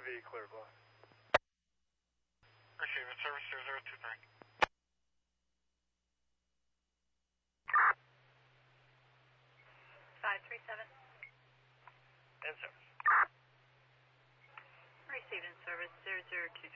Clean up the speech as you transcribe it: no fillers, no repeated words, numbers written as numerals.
clear, boss. Receiving service 0023. 537. In service. Receiving service 0023.